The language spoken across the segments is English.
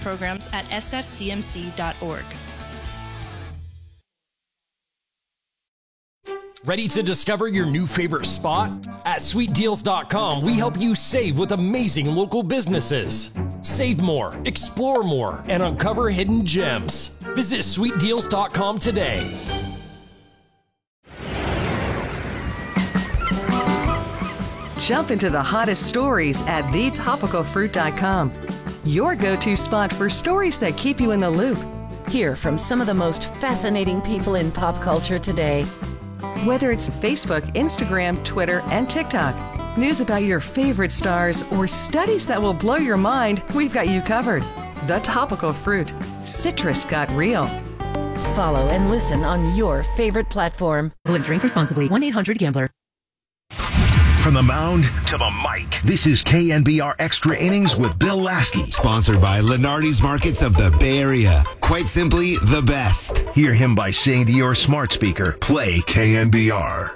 programs at sfcmc.org. Ready to discover your new favorite spot? At sweetdeals.com, we help you save with amazing local businesses. Save more, explore more, and uncover hidden gems. Visit sweetdeals.com today. Jump into the hottest stories at thetopicalfruit.com. Your go-to spot for stories that keep you in the loop. Hear from some of the most fascinating people in pop culture today. Whether it's Facebook, Instagram, Twitter, and TikTok, news about your favorite stars, or studies that will blow your mind, we've got you covered. The Topical Fruit. Citrus got real. Follow and listen on your favorite platform. Drink responsibly. 1-800-GAMBLER. From the mound to the mic, this is KNBR Extra Innings with Bill Lasky. Sponsored by Lenardi's Markets of the Bay Area. Quite simply, the best. Hear him by saying to your smart speaker, play KNBR.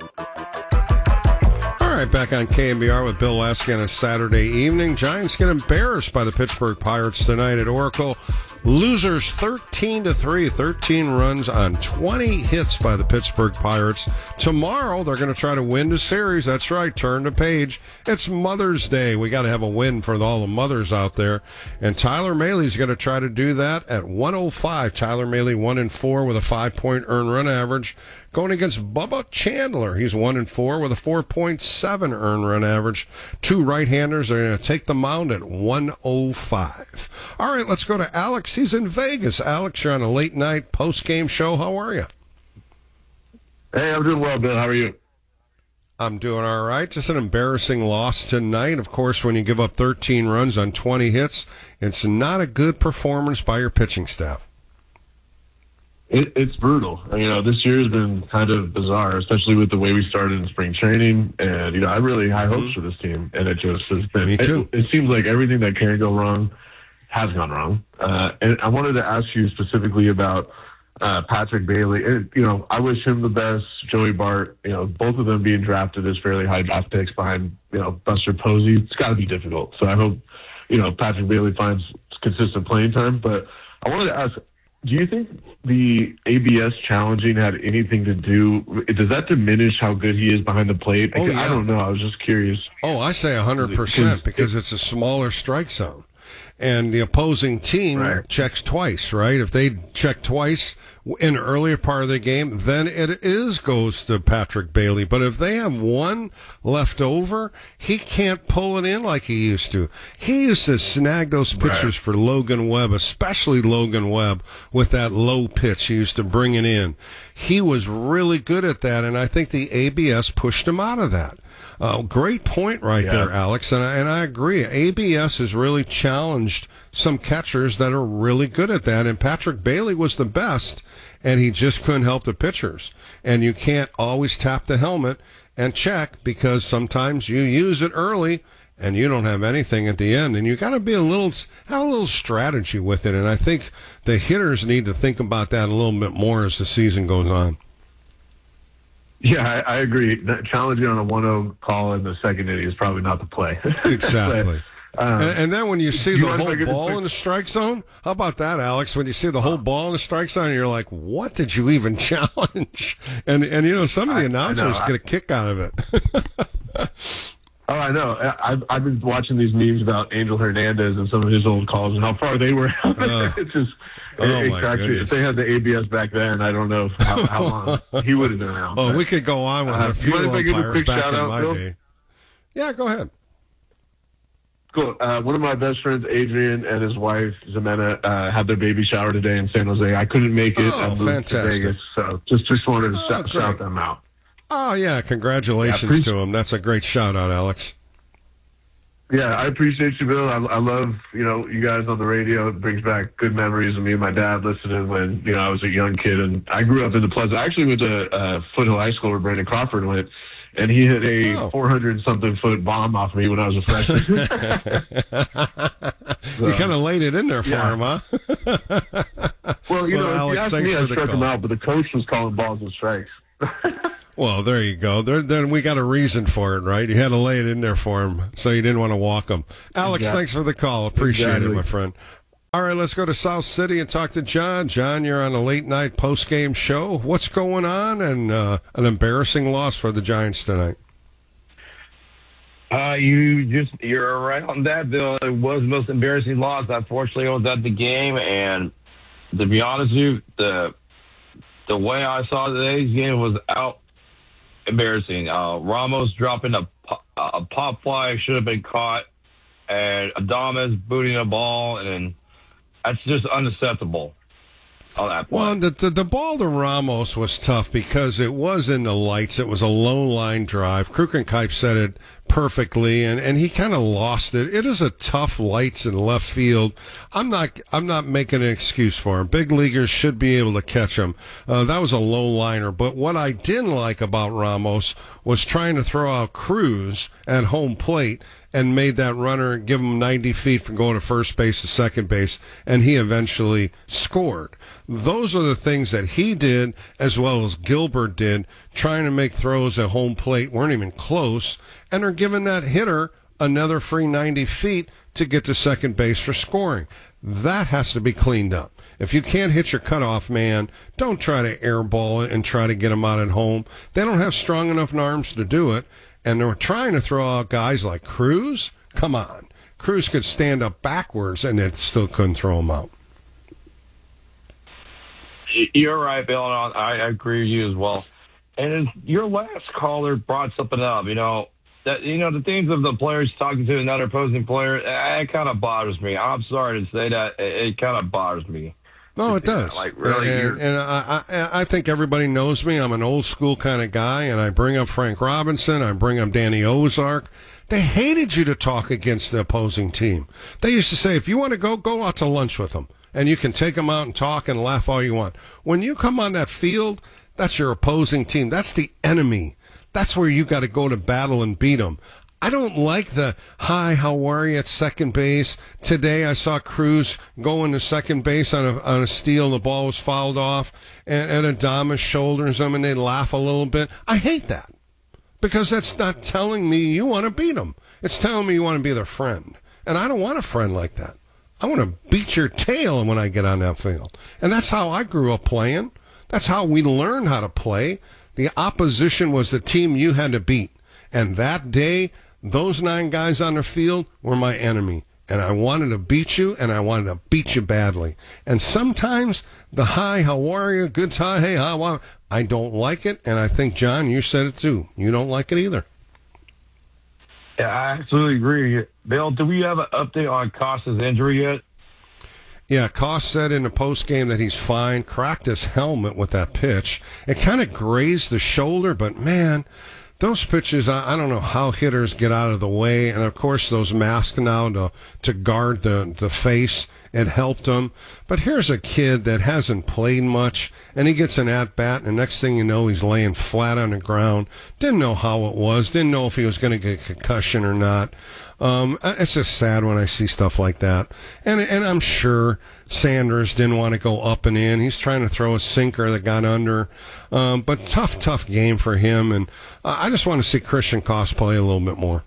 All right, back on KNBR with Bill Lasky on a Saturday evening. Giants get embarrassed by the Pittsburgh Pirates tonight at Oracle. Losers 13-3, 13 runs on 20 hits by the Pittsburgh Pirates. Tomorrow, they're going to try to win the series. That's right, turn the page. It's Mother's Day. We got to have a win for all the mothers out there. And Tyler Mahley's going to try to do that at 105. Tyler Mahley 1-4 with a 5-point earned run average. Going against Bubba Chandler. He's 1-4 with a 4.7 earned run average. Two right-handers are going to take the mound at 105. All right, let's go to Alex. He's in Vegas. Alex, you're on a late night post-game show. How are you? Hey, I'm doing well, Bill. How are you? I'm doing all right. Just an embarrassing loss tonight. Of course, when you give up 13 runs on 20 hits, it's not a good performance by your pitching staff. It's brutal. This year has been kind of bizarre, especially with the way we started in spring training. And, I really high hopes for this team. And it just has been, Me too. It seems like everything that can go wrong has gone wrong. And I wanted to ask you specifically about Patrick Bailey. And, I wish him the best. Joey Bart, both of them being drafted as fairly high draft picks behind, Buster Posey. It's got to be difficult. So I hope, Patrick Bailey finds consistent playing time. But I wanted to ask, do you think the ABS challenging had anything to do? Does that diminish how good he is behind the plate? Oh, yeah. I don't know. I was just curious. Oh, I say 100% because it's a smaller strike zone. And the opposing team checks twice, right? If they check twice in the earlier part of the game, then it goes to Patrick Bailey. But if they have one left over, he can't pull it in like he used to. He used to snag those pitchers for Logan Webb, especially Logan Webb, with that low pitch. He used to bring it in. He was really good at that, and I think the ABS pushed him out of that. Great point there, Alex, and I agree. ABS has really challenged some catchers that are really good at that, and Patrick Bailey was the best, and he just couldn't help the pitchers. And you can't always tap the helmet and check because sometimes you use it early and you don't have anything at the end, and you got to be have a little strategy with it. And I think the hitters need to think about that a little bit more as the season goes on. Yeah, I agree. Challenging on a 1-0 call in the second inning is probably not the play. Exactly. And then when you see the whole ball in the strike zone, how about that, Alex? When you see the whole ball in the strike zone, you're like, what did you even challenge? And some of the announcers get a kick out of it. Oh, I know. I've been watching these memes about Angel Hernandez and some of his old calls and how far they were. It's just it cracks me. If they had the ABS back then, I don't know how long he would have been around. Oh, we could go on with a few umpires back in my day. Yeah, go ahead. Cool. One of my best friends, Adrian, and his wife, Ximena, had their baby shower today in San Jose. I couldn't make it. I moved fantastic. to Vegas, so just wanted to shout them out. Oh, yeah, congratulations to him. That's a great shout-out, Alex. Yeah, I appreciate you, Bill. I love, you guys on the radio. It brings back good memories of me and my dad listening when, I was a young kid. And I grew up in the Pleasant. I actually went to Foothill High School where Brandon Crawford went, and he hit a 400-something foot bomb off me when I was a freshman. So, you kind of laid it in there for him, huh? Well, Alex, if you asked me, I struck him call. out, but the coach was calling balls and strikes. Well, there you go. Then we got a reason for it, right? You had to lay it in there for him, so you didn't want to walk him. Alex, thanks for the call. Appreciate it, my friend. All right, let's go to South City and talk to John. John, you're on a late-night post-game show. What's going on? And an embarrassing loss for the Giants tonight. You're right on that, Bill. It was the most embarrassing loss. Unfortunately, I was at the game, and to be honest with you, the way I saw today's game was out embarrassing. Ramos dropping a pop fly should have been caught, and Adames booting a ball, and that's just unacceptable. Well, the ball to Ramos was tough because it was in the lights. It was a low line drive. Krukenkipe said it perfectly, and he kind of lost it. It is a tough lights in left field. I'm not making an excuse for him. Big leaguers should be able to catch him. That was a low liner. But what I didn't like about Ramos was trying to throw out Cruz at home plate and made that runner give him 90 feet from going to first base to second base, and he eventually scored. Those are the things that he did, as well as Gilbert did, trying to make throws at home plate, weren't even close, and are giving that hitter another free 90 feet to get to second base for scoring. That has to be cleaned up. If you can't hit your cutoff man, don't try to airball it and try to get him out at home. They don't have strong enough arms to do it. And they're trying to throw out guys like Cruz. Come on. Cruz could stand up backwards, and it still couldn't throw him out. You're right, Bill, and I agree with you as well. And your last caller brought something up, the things of the players talking to another opposing player, it kind of bothers me. I'm sorry to say that. It kind of bothers me. No, it does. And I think everybody knows me. I'm an old school kind of guy, and I bring up Frank Robinson. I bring up Danny Ozark. They hated you to talk against the opposing team. They used to say, if you want to go out to lunch with them, and you can take them out and talk and laugh all you want. When you come on that field, that's your opposing team. That's the enemy. That's where you got to go to battle and beat them. I don't like the, hi, how are you at second base? Today I saw Cruz going to second base on a steal. The ball was fouled off, and Adames shoulders them, and they laugh a little bit. I hate that because that's not telling me you want to beat them. It's telling me you want to be their friend. And I don't want a friend like that. I want to beat your tail when I get on that field. And that's how I grew up playing. That's how we learned how to play. The opposition was the team you had to beat. And that day, those 9 guys on the field were my enemy, and I wanted to beat you, and I wanted to beat you badly. And sometimes the hi, how are you, good time, hey, how are you? I don't like it, and I think, John, you said it too. You don't like it either. Yeah, I absolutely agree. Bill, do we have an update on Costas' injury yet? Yeah, Koss said in the postgame that he's fine, cracked his helmet with that pitch. It kind of grazed the shoulder, but, man, those pitches, I don't know how hitters get out of the way. And, of course, those masks now to guard the face, it helped him. But here's a kid that hasn't played much, and he gets an at-bat, and the next thing you know, he's laying flat on the ground. Didn't know how it was. Didn't know if he was going to get a concussion or not. It's just sad when I see stuff like that. And I'm sure Sanders didn't want to go up and in. He's trying to throw a sinker that got under. But tough game for him. And I just want to see Christian Koss play a little bit more.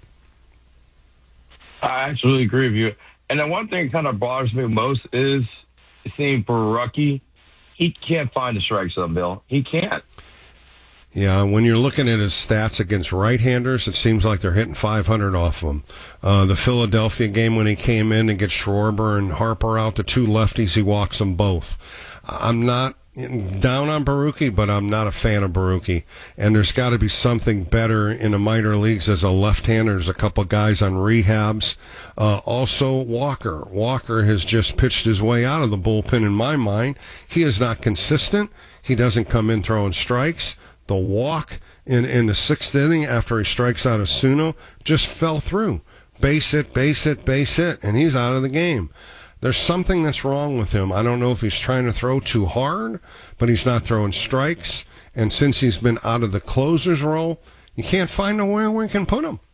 I absolutely agree with you. And the one thing that kind of bothers me most is seeing Barucki. He can't find the strike zone, Bill. He can't. Yeah, when you're looking at his stats against right-handers, it seems like they're hitting 500 off of him. The Philadelphia game when he came in and gets Schwarber and Harper out, the 2 lefties, he walks them both. I'm not down on Barucki, but I'm not a fan of Barucki. And there's got to be something better in the minor leagues as a left-hander. There's a couple guys on rehabs. Also, Walker. Walker has just pitched his way out of the bullpen in my mind. He is not consistent. He doesn't come in throwing strikes. The walk in the 6th inning after he strikes out Osuna just fell through. Base hit, and he's out of the game. There's something that's wrong with him. I don't know if he's trying to throw too hard, but he's not throwing strikes. And since he's been out of the closer's role, you can't find nowhere where you can put him.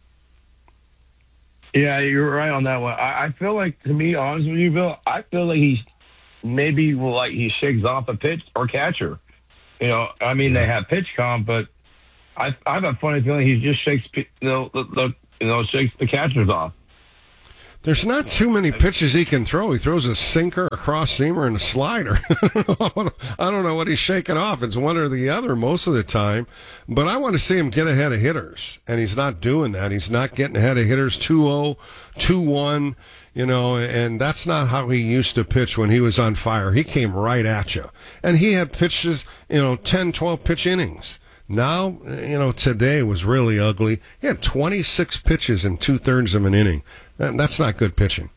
Yeah, you're right on that one. I feel like, to be honest with you, Bill, I feel like he's maybe like he shakes off a pitch or catcher. They have pitch comp, but I have a funny feeling he just shakes, shakes the catchers off. There's not too many pitches he can throw. He throws a sinker, a cross-seamer, and a slider. I don't know what he's shaking off. It's one or the other most of the time. But I want to see him get ahead of hitters, and he's not doing that. He's not getting ahead of hitters 2-0, 2-1, and that's not how he used to pitch when he was on fire. He came right at you. And he had pitches, 10, 12 pitch innings. Now, today was really ugly. He had 26 pitches in 2/3 of an inning. That's not good pitching.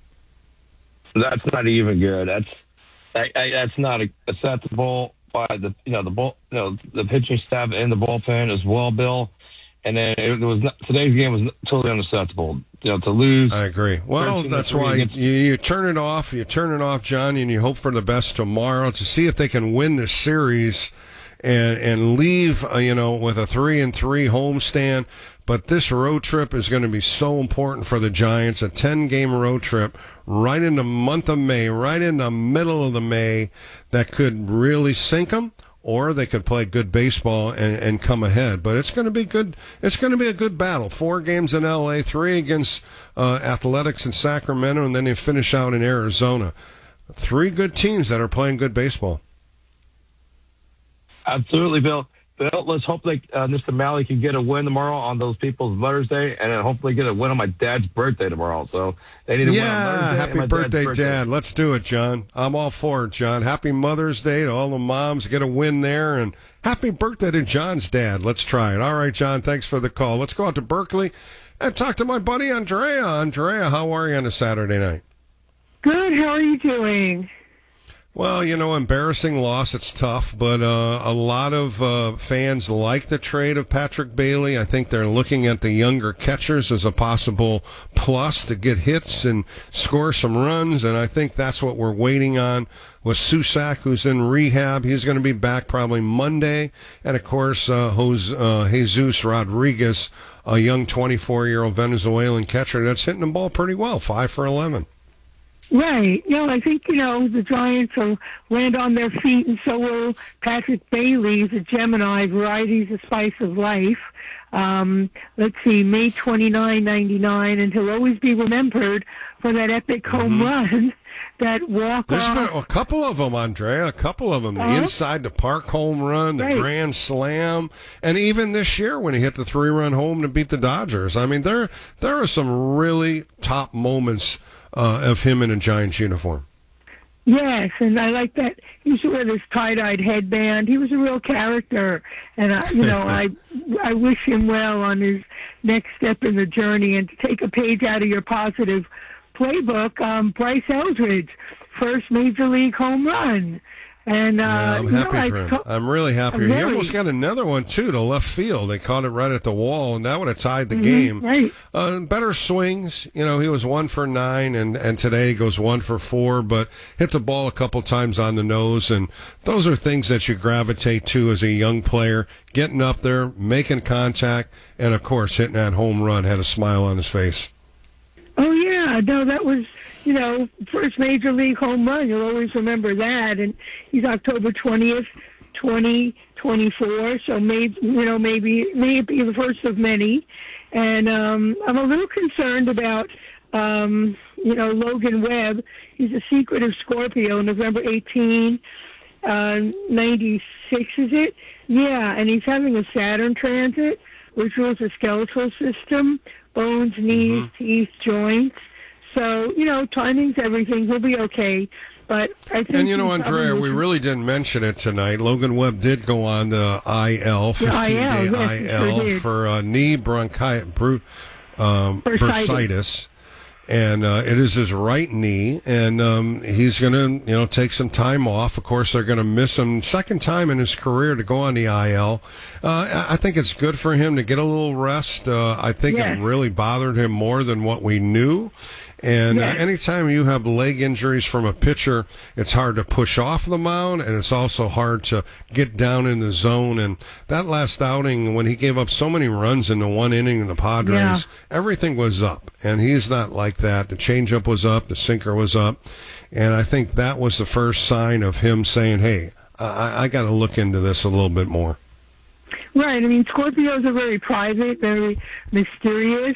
That's not even good. That's not acceptable by the pitching staff and the bullpen as well, Bill. And then today's game was totally unacceptable. To lose. I agree. Well, that's why you turn it off. You turn it off, John, and you hope for the best tomorrow to see if they can win this series and leave, with a 3-3 homestand. But this road trip is going to be so important for the Giants, a 10-game road trip right in the month of May, right in the middle of the May, that could really sink them, or they could play good baseball and come ahead. But it's going to be good. It's going to be a good battle. 4 games in L.A., 3 against Athletics in Sacramento, and then they finish out in Arizona. 3 good teams that are playing good baseball. Absolutely, Bill. Bill, let's hope Mr. Malley can get a win tomorrow on those people's Mother's Day, and then hopefully get a win on my dad's birthday tomorrow. So they need to win on Mother's Day. Happy birthday, Dad. Let's do it, John. I'm all for it, John. Happy Mother's Day to all the moms. Get a win there, and happy birthday to John's dad. Let's try it. All right, John, thanks for the call. Let's go out to Berkeley and talk to my buddy Andrea. Andrea, how are you on a Saturday night? Good. How are you doing? Well, embarrassing loss. It's tough, but a lot of fans like the trade of Patrick Bailey. I think they're looking at the younger catchers as a possible plus to get hits and score some runs, and I think that's what we're waiting on with Susac, who's in rehab. He's going to be back probably Monday, and, of course, Jesus Rodriguez, a young 24-year-old Venezuelan catcher that's hitting the ball pretty well, 5 for 11. Right. I think, the Giants will land on their feet, and so will Patrick Bailey. He's a Gemini, Varieties of Spice of Life. Let's see, May 29, 99, and he'll always be remembered for that epic home run, that walk-off. There's been a couple of them, Andrea, a couple of them. The inside the park home run, the grand slam, and even this year when he hit the 3-run home to beat the Dodgers. I mean, there are some really top moments of him in a Giants uniform. Yes, and I like that he used to wear this tie-dyed headband. He was a real character, and I wish him well on his next step in the journey. And to take a page out of your positive playbook, Bryce Eldridge, first major league home run. And I'm happy for him. I'm really happy. He almost got another one, too, to left field. They caught it right at the wall, and that would have tied the game. Right. Better swings. He was 1 for 9, and today he goes 1 for 4, but hit the ball a couple times on the nose, and those are things that you gravitate to as a young player, getting up there, making contact, and, of course, hitting that home run, had a smile on his face. Oh, yeah. No, that was... first major league home run. You'll always remember that. And he's October 20th, 2024. So may it be the first of many. And I'm a little concerned about, Logan Webb. He's a secretive Scorpio, November 18, 96, is it? Yeah, and he's having a Saturn transit, which rules the skeletal system, bones, knees, teeth, joints. So, timing's everything. He'll be okay. But I think... And, Andrea, we really didn't mention it tonight. Logan Webb did go on the IL, 15-day IL for knee bursitis. And it is his right knee, and he's going to, take some time off. Of course, they're going to miss him. Second time in his career to go on the IL. I think it's good for him to get a little rest. I think it really bothered him more than what we knew. And anytime you have leg injuries from a pitcher, it's hard to push off the mound, and it's also hard to get down in the zone. And that last outing, when he gave up so many runs in the one inning in the Padres, everything was up. And he's not like that. The changeup was up, the sinker was up. And I think that was the first sign of him saying, hey, I got to look into this a little bit more. Right. I mean, Scorpios are very private, very mysterious.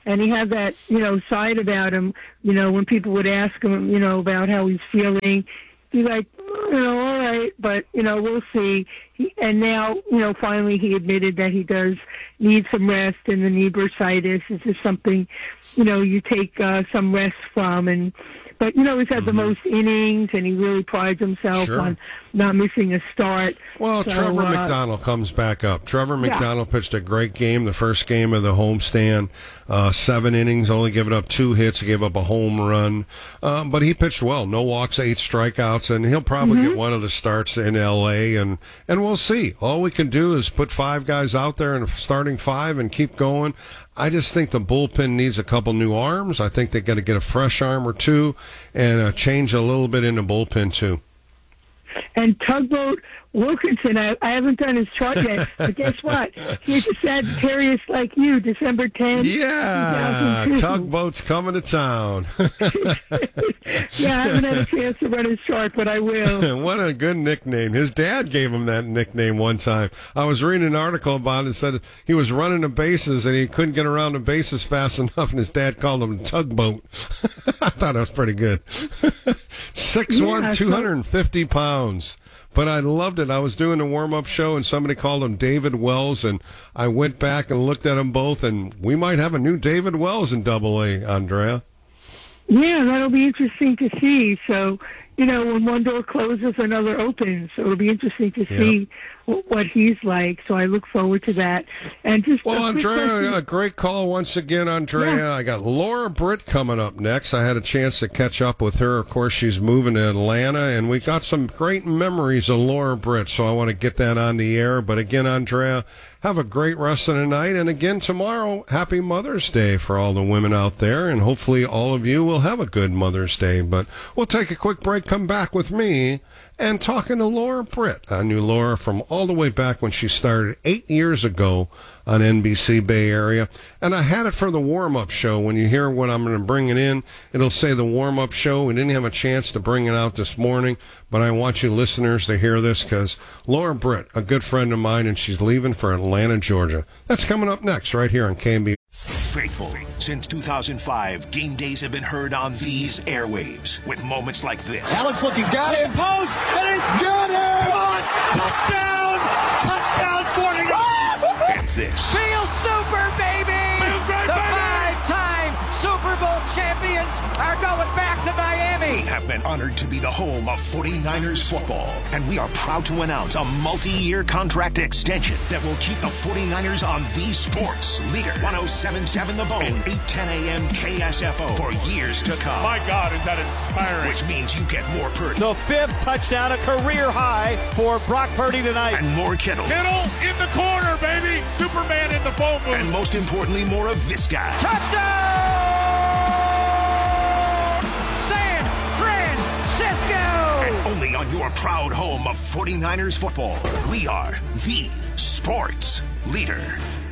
And he had that, side about him, when people would ask him, about how he's feeling, he's like, all right, but, we'll see. And now, finally he admitted that he does need some rest, and the knee bursitis is just something, you take some rest from. But, he's had the most innings, and he really prides himself on not missing a start. Well, so, Trevor McDonald comes back up. Trevor McDonald pitched a great game, the first game of the homestand. 7 innings, only giving up 2 hits. He gave up a home run. But he pitched well. No walks, 8 strikeouts, and he'll probably get one of the starts in L.A., and we'll see. All we can do is put 5 guys out there in a starting 5 and keep going. I just think the bullpen needs a couple new arms. I think they got to get a fresh arm or 2 and change a little bit in the bullpen, too. And Tugboat Wilkinson, I haven't done his chart yet, but guess what? He's a Sagittarius like you, December 10th. Yeah, Tugboat's coming to town. Yeah, I haven't had a chance to run his chart, but I will. What a good nickname. His dad gave him that nickname one time. I was reading an article about it and said he was running the bases and he couldn't get around the bases fast enough, and his dad called him Tugboat. I thought that was pretty good. 6'1", 250 pounds. But I loved it. I was doing a warm-up show, and somebody called him David Wells, and I went back and looked at them both, and we might have a new David Wells in Double-A, Andrea. Yeah, that'll be interesting to see. So, when one door closes, another opens. So it'll be interesting to see what he's like. So I look forward to that. And just Andrea, a great call once again, Andrea. Yeah. I got Laura Britt coming up next. I had a chance to catch up with her. Of course, she's moving to Atlanta, and we got some great memories of Laura Britt. So I want to get that on the air. But again, Andrea, have a great rest of the night. And again, tomorrow, happy Mother's Day for all the women out there. And hopefully all of you will have a good Mother's Day. But we'll take a quick break, come back with me, and talking to Laura Britt. I knew Laura from all the way back when she started 8 years ago on NBC Bay Area. And I had it for the warm-up show. When you hear what I'm going to bring it in, it'll say the warm-up show. We didn't have a chance to bring it out this morning, but I want you listeners to hear this because Laura Britt, a good friend of mine, and she's leaving for Atlanta, Georgia. That's coming up next right here on KNB. Faithful. Since 2005, game days have been heard on these airwaves with moments like this. Alex looking, got it, post, and it's got it! Touchdown! Touchdown 49! And this. Feel super, baby! The 5-time Super Bowl champions are going back to Miami! We have been honored to be the home of 49ers football, and we are proud to announce a multi-year contract extension that will keep the 49ers on the sports leader. 107.7 The Bone and 8:10 a.m. KSFO for years to come. My God, is that inspiring. Which means you get more Purdy. The 5th touchdown, a career high for Brock Purdy tonight. And more Kittle. Kittle in the corner, baby. Superman in the phone booth. And most importantly, more of this guy. Touchdown! San Francisco! And only on your proud home of 49ers football. We are the sports leader.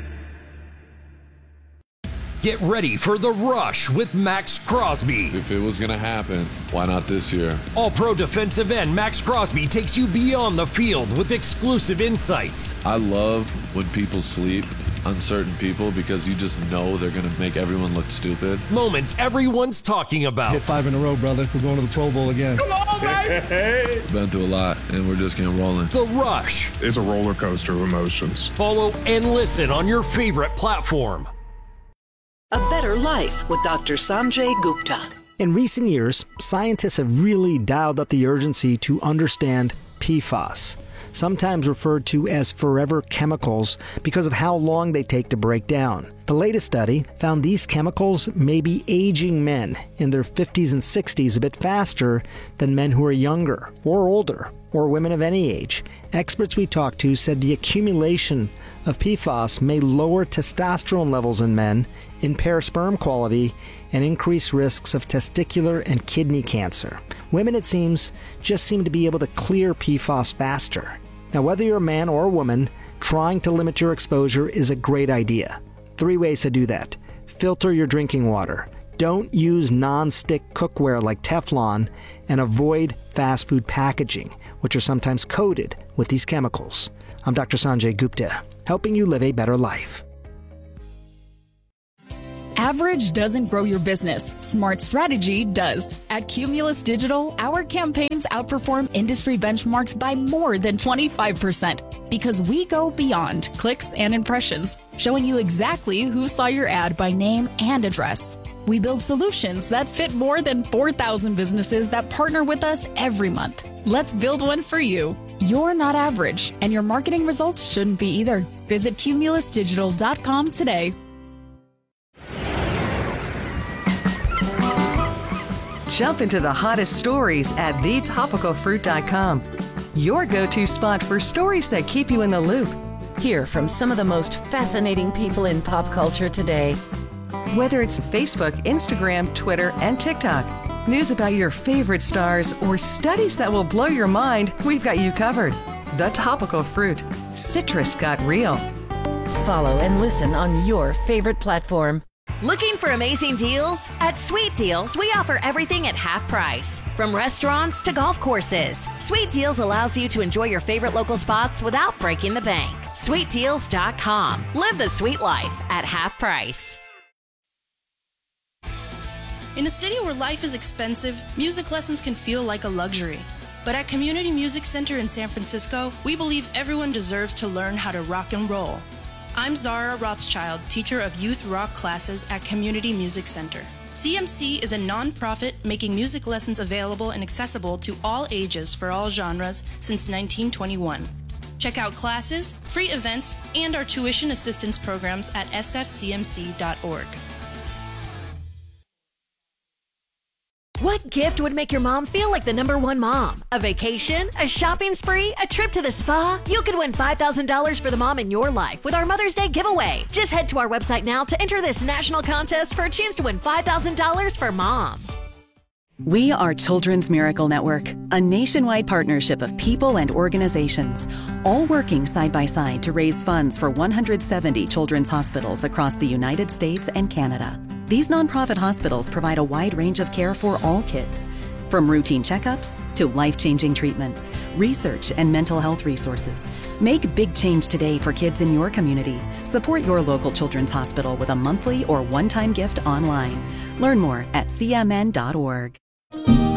Get ready for The Rush with Max Crosby. If it was going to happen, why not this year? All-pro defensive end Max Crosby takes you beyond the field with exclusive insights. I love when people sleep on certain people because you just know they're going to make everyone look stupid. Moments everyone's talking about. Hit 5 in a row, brother. We're going to the Pro Bowl again. Come on, baby! Been through a lot, and we're just getting rolling. The Rush. It's a roller coaster of emotions. Follow and listen on your favorite platform. A Better Life with Dr. Sanjay Gupta. In recent years, scientists have really dialed up the urgency to understand PFAS, sometimes referred to as forever chemicals because of how long they take to break down. The latest study found these chemicals may be aging men in their 50s and 60s a bit faster than men who are younger or older, or women of any age. Experts we talked to said the accumulation of PFAS may lower testosterone levels in men, impair sperm quality, and increase risks of testicular and kidney cancer. Women, it seems, just seem to be able to clear PFAS faster. Now, whether you're a man or a woman, trying to limit your exposure is a great idea. 3 ways to do that. Filter your drinking water. Don't use non-stick cookware like Teflon, and avoid fast food packaging, which are sometimes coated with these chemicals. I'm Dr. Sanjay Gupta, helping you live a better life. Average doesn't grow your business. Smart strategy does. At Cumulus Digital, our campaigns outperform industry benchmarks by more than 25% because we go beyond clicks and impressions, showing you exactly who saw your ad by name and address. We build solutions that fit more than 4,000 businesses that partner with us every month. Let's build one for you. You're not average, and your marketing results shouldn't be either. Visit cumulusdigital.com today. Jump into the hottest stories at thetopicalfruit.com. Your go-to spot for stories that keep you in the loop. Hear from some of the most fascinating people in pop culture today. Whether it's Facebook, Instagram, Twitter, and TikTok, news about your favorite stars, or studies that will blow your mind, we've got you covered. The Topical Fruit. Citrus got real. Follow and listen on your favorite platform. Looking for amazing deals? At Sweet Deals, we offer everything at half price. From restaurants to golf courses, Sweet Deals allows you to enjoy your favorite local spots without breaking the bank. SweetDeals.com. Live the sweet life at half price. In a city where life is expensive, music lessons can feel like a luxury. But at Community Music Center in San Francisco, we believe everyone deserves to learn how to rock and roll. I'm Zara Rothschild, teacher of youth rock classes at Community Music Center. CMC is a nonprofit making music lessons available and accessible to all ages for all genres since 1921. Check out classes, free events, and our tuition assistance programs at sfcmc.org. What gift would make your mom feel like the #1 mom? A vacation? A shopping spree? A trip to the spa? You could win $5,000 for the mom in your life with our Mother's Day giveaway. Just head to our website now to enter this national contest for a chance to win $5,000 for mom. We are Children's Miracle Network, a nationwide partnership of people and organizations, all working side by side to raise funds for 170 children's hospitals across the United States and Canada. These nonprofit hospitals provide a wide range of care for all kids, from routine checkups to life-changing treatments, research, and mental health resources. Make big change today for kids in your community. Support your local children's hospital with a monthly or one-time gift online. Learn more at cmn.org.